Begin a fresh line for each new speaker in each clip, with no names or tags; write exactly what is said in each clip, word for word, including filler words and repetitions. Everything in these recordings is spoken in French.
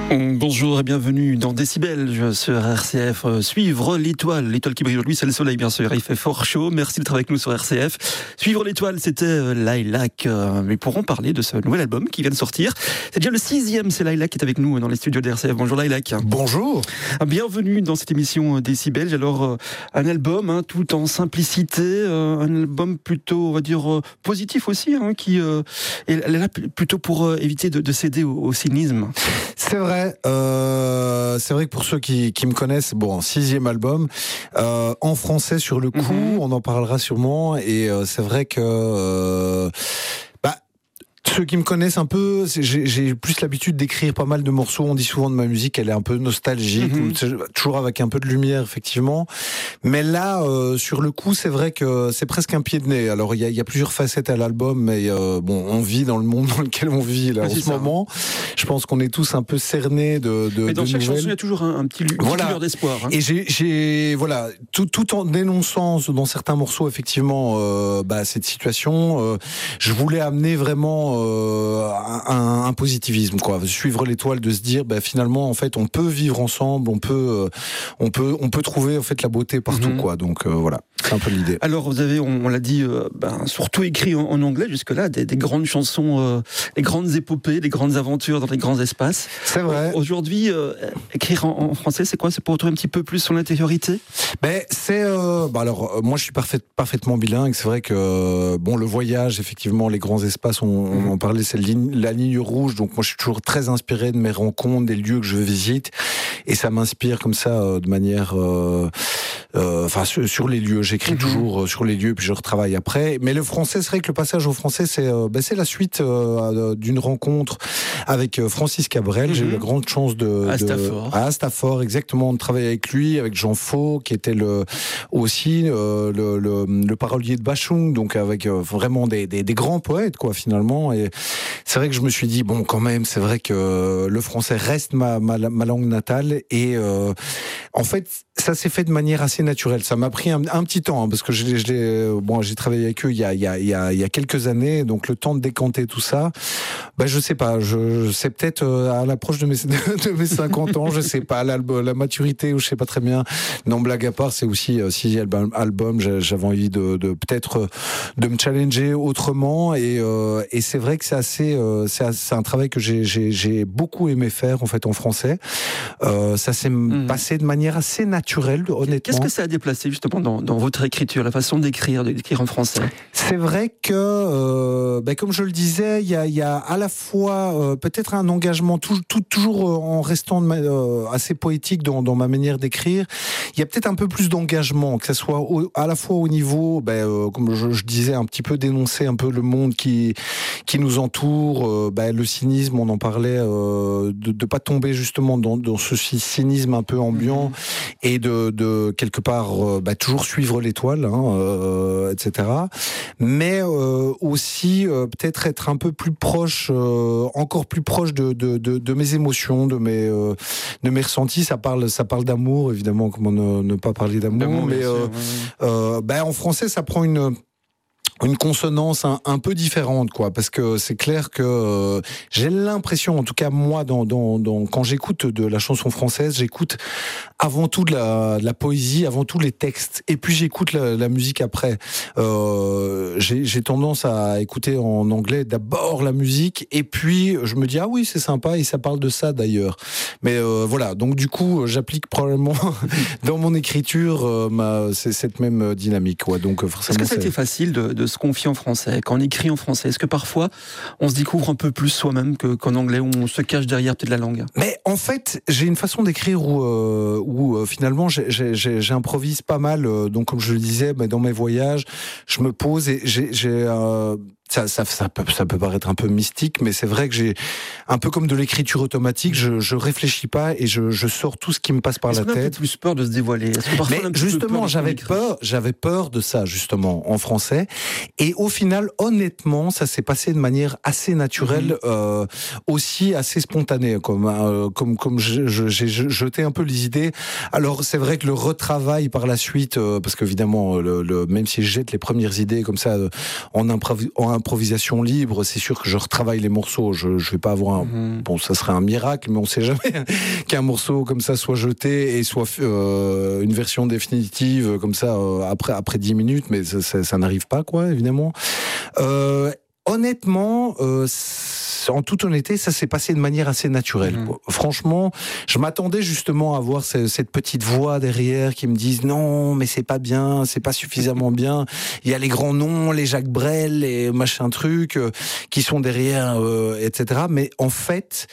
Bonjour et bienvenue dans Décibel sur R C F. Suivre l'étoile, l'étoile qui brille aujourd'hui, c'est le soleil bien sûr, il fait fort chaud. Merci d'être avec nous sur R C F. Suivre l'étoile, c'était Lilac. Mais pourrons parler de ce nouvel album qui vient de sortir. C'est déjà le sixième, c'est Lilac qui est avec nous dans les studios de R C F. Bonjour Lilac.
Bonjour.
Bienvenue dans cette émission Décibel. Alors un album hein, tout en simplicité, un album plutôt, on va dire, positif aussi, hein, qui euh, est là plutôt pour euh, éviter de, de céder au, au cynisme.
C'est vrai, euh, c'est vrai que pour ceux qui, qui me connaissent, bon, sixième album, euh, en français sur le coup, mm-hmm. on en parlera sûrement, et euh, c'est vrai que... Euh, bah, ceux qui me connaissent un peu, j'ai, j'ai plus l'habitude d'écrire pas mal de morceaux. On dit souvent de ma musique, elle est un peu nostalgique, mm-hmm. toujours avec un peu de lumière, effectivement. Mais là, euh, sur le coup, c'est vrai que c'est presque un pied de nez. Alors, il y a, y a plusieurs facettes à l'album, mais euh, bon, on vit dans le monde dans lequel on vit là, ah, en ce ça. moment. Je pense qu'on est tous un peu cernés de, de,
mais dans
de
chaque
nouvelles.
chanson, il y a toujours un, un petit, lu-
voilà.
petit lueur d'espoir. Hein.
Et j'ai, j'ai, voilà, tout, tout en dénonçant dans certains morceaux, effectivement, euh, bah, cette situation, euh, je voulais amener vraiment euh, un, un positivisme, quoi. Suivre l'étoile, de se dire, bah, finalement, en fait, on peut vivre ensemble, on peut, euh, on peut, on peut trouver en fait la beauté partout, mm-hmm. quoi. Donc euh, voilà, c'est un peu l'idée.
Alors vous avez, on, on l'a dit, euh, ben, surtout écrit en, en anglais jusque-là, des, des grandes chansons, euh, des grandes épopées, des grandes aventures dans les grands espaces.
C'est vrai.
Aujourd'hui, euh, écrire en, en français, c'est quoi? C'est pour retrouver un petit peu plus son intériorité?
Ben c'est, euh, bah alors moi je suis parfait, parfaitement bilingue. C'est vrai que bon, le voyage, effectivement, les grands espaces, on, on en parlait, c'est ligne, la ligne rouge. Donc moi je suis toujours très inspiré de mes rencontres, des lieux que je visite, et ça m'inspire comme ça euh, de manière, euh, euh, enfin sur, sur les lieux. J'écris mm-hmm. toujours euh, sur les lieux, puis je retravaille après. Mais le français, c'est vrai que le passage au français, c'est, euh, ben, c'est la suite euh, d'une rencontre avec euh, Francis Cabrel. Mm-hmm. J'ai eu la grande chance de,
à
de
Stafford.
à Stafford, exactement, de travailler avec lui, avec Jean Faux, qui était le aussi euh, le, le, le parolier de Bachung, donc avec euh, vraiment des, des, des grands poètes, quoi, finalement. Et c'est vrai que je me suis dit bon, quand même, c'est vrai que le français reste ma ma, ma langue natale, et euh, en fait, ça s'est fait de manière assez naturelle. Ça m'a pris un, un petit temps, hein, parce que je l'ai, je l'ai, bon, j'ai travaillé avec eux il y a il y a il y a, il y a quelques années, donc le temps de décanter tout ça. Ben je sais pas, je c'est peut-être euh, à l'approche de mes de mes cinquante ans, je sais pas, la, la maturité, ou je sais pas très bien. Non, blague à part, c'est aussi euh, sixième album, j'avais envie de, de peut-être euh, de me challenger autrement, et euh, et c'est vrai que c'est assez euh, c'est, c'est un travail que j'ai j'ai j'ai beaucoup aimé faire en fait en français. Euh, ça s'est mmh. passé de manière assez naturelle, honnêtement.
Qu'est-ce que ça a déplacé justement dans dans votre écriture, la façon d'écrire, d'écrire en français?
C'est vrai que euh, ben, comme je le disais, il y a il y a à la fois euh, peut-être un engagement tout, tout, toujours euh, en restant de ma, euh, assez poétique dans, dans ma manière d'écrire. Il y a peut-être un peu plus d'engagement, que ce soit au, à la fois au niveau, ben, euh, comme je, je disais, un petit peu dénoncer un peu le monde qui qui nous entoure, euh, ben, le cynisme, on en parlait, euh, de de pas tomber justement dans, dans ce cynisme un peu ambiant, mmh. et de, de quelque part euh, ben, toujours suivre l'étoile, hein, euh, et cetera. Mais euh, aussi euh, peut-être être un peu plus proche, euh, encore plus proche de, de, de, de mes émotions, de mes, euh, de mes ressentis. Ça parle, ça parle d'amour, évidemment, comment ne, ne pas parler d'amour. d'amour mais euh, sûr, ouais. euh, ben, en français, ça prend une... une consonance un, un peu différente, quoi, parce que c'est clair que euh, j'ai l'impression, en tout cas moi, dans, dans, dans, quand j'écoute de la chanson française, j'écoute avant tout de la, de la poésie, avant tout les textes, et puis j'écoute la, la musique après. Euh, j'ai, j'ai tendance à écouter en anglais d'abord la musique, et puis je me dis ah oui c'est sympa, et ça parle de ça d'ailleurs. Mais euh, voilà, donc du coup j'applique probablement dans mon écriture euh, ma, c'est cette même dynamique, ouais. Donc forcément.
Est-ce que ça a été facile de, de se confier en français, quand on écrit en français? Est-ce que parfois on se découvre un peu plus soi-même que, qu'en anglais, où on se cache derrière peut-être la langue?
Mais en fait, j'ai une façon d'écrire où, euh, où euh, finalement j'ai, j'ai, j'ai, j'improvise pas mal. Euh, donc comme je le disais, bah, dans mes voyages, je me pose et j'ai, j'ai euh, Ça, ça, ça, peut, ça peut paraître un peu mystique, mais c'est vrai que j'ai un peu comme de l'écriture automatique. Je, je réfléchis pas et je, je sors tout ce qui me passe par
Est-ce
la
qu'on a
tête.
Un peu plus peur de se dévoiler. Est-ce que parfois
mais
on a un petit
justement,
peu peur
j'avais peur, j'avais peur de ça justement en français. Et au final, honnêtement, ça s'est passé de manière assez naturelle, mmh. euh, aussi assez spontanée, comme euh, comme comme je, je, j'ai jeté un peu les idées. Alors c'est vrai que le retravail par la suite, euh, parce qu'évidemment, le, le, même si je jette les premières idées comme ça euh, en, improvis- en improvisation libre, c'est sûr que je retravaille les morceaux. Je, je vais pas avoir un, mmh. bon, ça serait un miracle, mais on sait jamais qu'un morceau comme ça soit jeté et soit euh, une version définitive comme ça euh, après après dix minutes, mais ça, ça, ça n'arrive pas, quoi, évidemment. Euh, honnêtement, euh, en toute honnêteté, ça s'est passé de manière assez naturelle. Mmh. Franchement, je m'attendais justement à voir ce, cette petite voix derrière qui me dise non, mais c'est pas bien, c'est pas suffisamment bien. Il y a les grands noms, les Jacques Brel, les machin trucs euh, qui sont derrière, euh, et cetera. Mais en fait,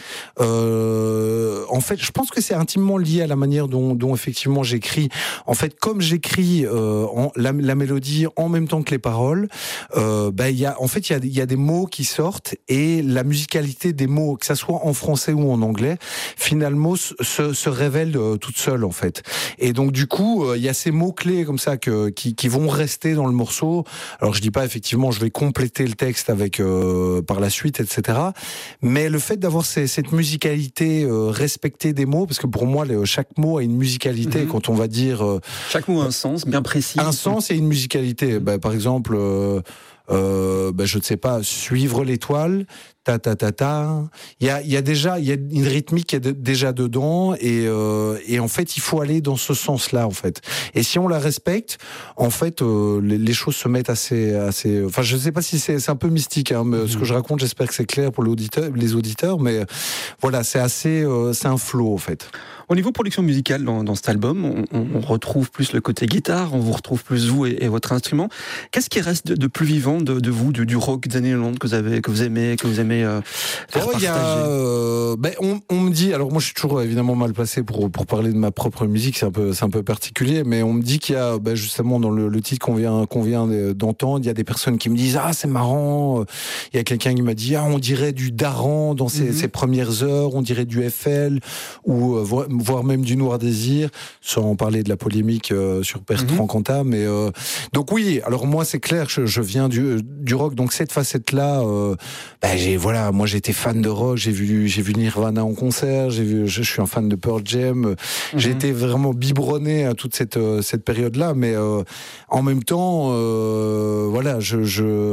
euh, en fait, je pense que c'est intimement lié à la manière dont, dont effectivement j'écris. En fait, comme j'écris euh, en, la, la mélodie en même temps que les paroles, euh, ben il y a, en fait, il y a, il y a des mots qui sortent et la musique musicalité des mots, que ça soit en français ou en anglais, finalement se, se révèle euh, toute seule en fait. Et donc du coup, il euh, y a ces mots clés comme ça que, qui, qui vont rester dans le morceau. Alors je dis pas effectivement, je vais compléter le texte avec euh, par la suite, et cetera. Mais le fait d'avoir ces, cette musicalité euh, respectée des mots, parce que pour moi, le, chaque mot a une musicalité. Mm-hmm. Quand on va dire euh,
chaque mot a un sens bien précis.
Un sens et une musicalité. Bah, par exemple. Euh, Euh, ben je ne sais pas, suivre l'étoile, ta ta ta ta. Il y a, il y a déjà, il y a une rythmique qui est de, déjà dedans, et euh, et en fait, il faut aller dans ce sens-là, en fait. Et si on la respecte, en fait, euh, les, les choses se mettent assez, assez. Enfin, je ne sais pas si c'est, c'est un peu mystique, hein, mais mmh. ce que je raconte, j'espère que c'est clair pour l'auditeur, les auditeurs, mais voilà, c'est assez, euh, c'est un flow, en fait.
Au niveau production musicale dans, dans cet album, on, on, on retrouve plus le côté guitare, on vous retrouve plus vous et, et votre instrument. Qu'est-ce qui reste de, de plus vivant de, de vous, du, du rock des années quatre-vingt-dix que vous avez, que vous aimez, que vous aimez euh, faire
oh,
partager?
Y a, euh, ben, on, on me dit, alors moi je suis toujours évidemment mal placé pour pour parler de ma propre musique, c'est un peu c'est un peu particulier, mais on me dit qu'il y a ben, justement dans le, le titre qu'on vient qu'on vient d'entendre, il y a des personnes qui me disent ah c'est marrant. Il y a quelqu'un qui m'a dit ah on dirait du Daran dans ses, mm-hmm. ses premières heures, on dirait du F L ou euh, voire même du Noir Désir, sans parler de la polémique euh, sur Bertrand mm-hmm. Cantat, mais euh, donc oui, alors moi c'est clair, je, je viens du du rock, donc cette facette là, euh, ben, j'ai voilà, moi j'étais fan de rock, j'ai vu j'ai vu Nirvana en concert, j'ai vu, je, je suis un fan de Pearl Jam, mm-hmm. j'ai été vraiment biberonné à toute cette cette période là, mais euh, en même temps, euh, voilà, je,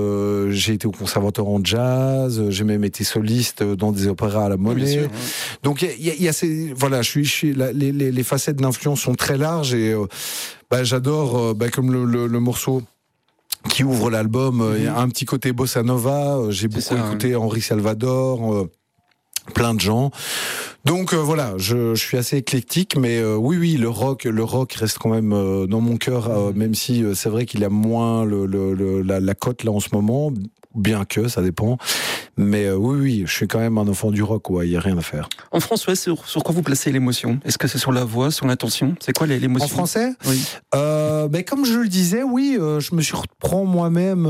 je j'ai été au conservatoire en jazz, j'ai même été soliste dans des opéras à la Monnaie, oui, sûr, ouais. Donc il y a, y a ces voilà, je suis, je suis la, les, les les facettes d'influence sont très larges et euh, ben, j'adore euh, ben, comme le, le, le morceau qui ouvre l'album, il mmh. y a un petit côté bossa nova, j'ai beaucoup ça, écouté hein. Henri Salvador, euh, plein de gens. Donc euh, voilà, je, je suis assez éclectique, mais euh, oui, oui, le rock, le rock reste quand même euh, dans mon cœur, euh, même si euh, c'est vrai qu'il a moins le, le, le, la, la cote là en ce moment, bien que ça dépend. Mais euh, oui, oui, je suis quand même un enfant du rock, ouais, il y a rien à faire.
En français, sur, sur quoi vous placez l'émotion? Est-ce que c'est sur la voix, sur l'intention? C'est quoi l'émotion?
En français?
Oui.
Euh, ben, comme je le disais, oui, euh, je me surprends moi-même.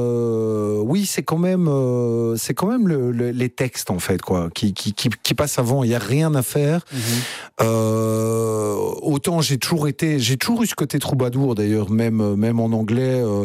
Euh, oui, c'est quand même, euh, c'est quand même le, le, les textes en fait, quoi, qui, qui, qui, qui passent avant. Il y a rien à faire. Mm-hmm. Euh, autant j'ai toujours été, j'ai toujours eu ce côté troubadour d'ailleurs, même même en anglais. Euh,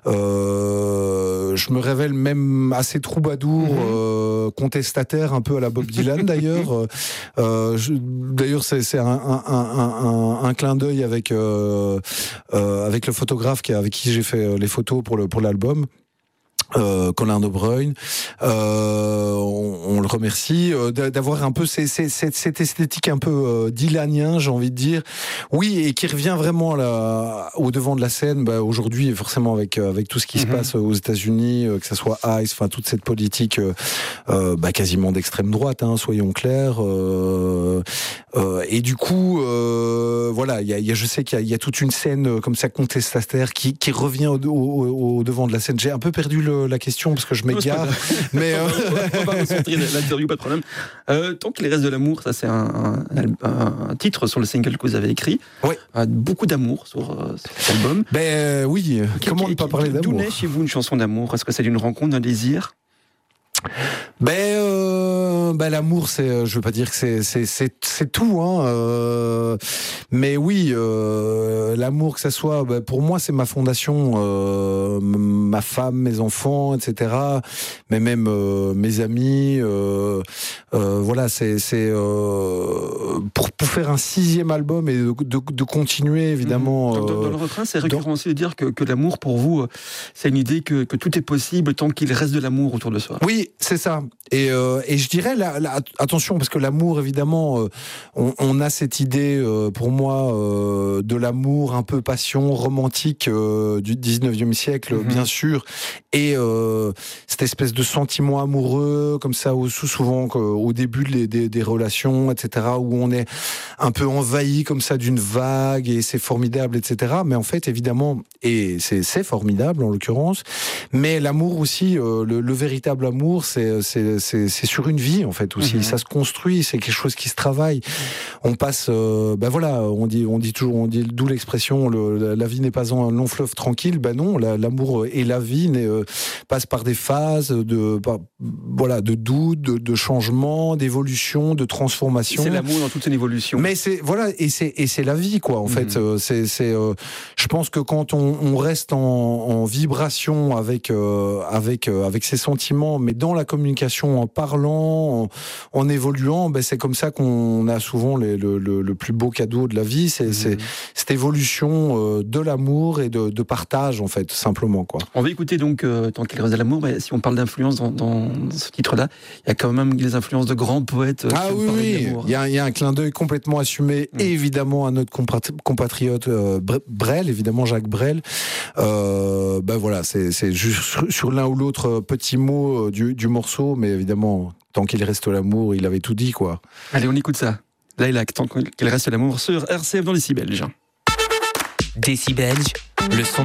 euh, je me révèle même assez troubadour. Euh, contestataire un peu à la Bob Dylan d'ailleurs. euh, je, d'ailleurs c'est, c'est un, un, un, un, un clin d'œil avec euh, euh, avec le photographe qui, avec qui j'ai fait les photos pour le pour l'album. Euh, Colin De Bruyne, euh, on, on le remercie euh, d'avoir un peu ces, ces, cette, cette esthétique un peu euh, dylanien, j'ai envie de dire, oui, et qui revient vraiment là au devant de la scène. Bah, aujourd'hui, forcément avec avec tout ce qui mm-hmm. se passe aux États-Unis, euh, que ça soit Ice, enfin toute cette politique euh, euh, bah, quasiment d'extrême droite, hein, soyons clairs. Euh, euh, et du coup, euh, voilà, il y a, y a, je sais qu'il y a, y a toute une scène comme ça contestataire qui qui revient au, au, au devant de la scène. J'ai un peu perdu le la question parce que je m'égare, mais euh...
on va recentrer l'interview, pas de problème. Euh, tant que les restes de l'amour, ça c'est un, un, un titre sur le single que vous avez écrit.
Oui.
Euh, beaucoup d'amour sur, euh, sur cet album.
Ben euh, oui. Comment ne pas parler d'amour?
D'où naît chez vous une chanson d'amour? Est-ce que c'est d'une rencontre, d'un désir?
Ben, euh, ben l'amour, c'est, je veux pas dire que c'est c'est c'est, c'est tout, hein. Euh, mais oui, euh, l'amour, que ça soit, ben pour moi, c'est ma fondation, euh, ma femme, mes enfants, et cetera. Mais même euh, mes amis, euh, euh, voilà, c'est c'est euh, pour pour faire un sixième album et de, de, de continuer évidemment.
Mmh. Dans, dans, dans le refrain, c'est récurrent dans... aussi de dire que, que l'amour pour vous, c'est une idée que, que tout est possible tant qu'il reste de l'amour autour de soi.
Oui, c'est ça. Et, euh, et je dirais, la, la, attention, parce que l'amour, évidemment, euh, on, on a cette idée, euh, pour moi, euh, de l'amour un peu passion romantique euh, du dix-neuvième siècle, mmh. bien sûr, et euh, cette espèce de sentiment amoureux, comme ça, au, souvent au début des, des, des relations, et cetera, où on est un peu envahi comme ça d'une vague, et c'est formidable, et cetera. Mais en fait, évidemment, et c'est, c'est formidable en l'occurrence, mais l'amour aussi, euh, le, le véritable amour, c'est, c'est, c'est, c'est sur une vie en fait aussi. Mmh. Ça se construit, c'est quelque chose qui se travaille. On passe, euh, ben voilà, on dit, on dit toujours, on dit d'où l'expression, le, la vie n'est pas un long fleuve tranquille. Ben non, la, l'amour et la vie euh, passent par des phases de, par, voilà, de doute, de, de changement, d'évolution, de transformation.
C'est l'amour dans toute son évolution.
Mais c'est voilà, et c'est et c'est la vie quoi. En mmh. fait, euh, c'est c'est. Euh, je pense que quand on, on reste en, en vibration avec euh, avec euh, avec ses sentiments, mais dans la communication, en parlant, en, en évoluant, ben c'est comme ça qu'on a souvent les, le, le le plus beau cadeau de la vie. C'est mmh. c'est cette évolution euh, de l'amour et de, de partage en fait, simplement quoi.
On va écouter donc euh, tant qu'il reste de l'amour. Mais si on parle d'influence dans, dans ce titre-là, il y a quand même les influences de grands poètes. Euh,
ah oui, oui. Il y a il y a un clin d'œil complètement assumé, mmh. évidemment à notre compatriote euh, Brel, évidemment Jacques Brel. Euh, ben voilà, c'est, c'est juste sur, sur l'un ou l'autre petit mot du, du morceau, mais évidemment, tant qu'il reste l'amour, il avait tout dit, quoi.
Allez, on écoute ça. Lilac, tant qu'il reste l'amour sur R C F dans Décibelge.
Décibelge, le son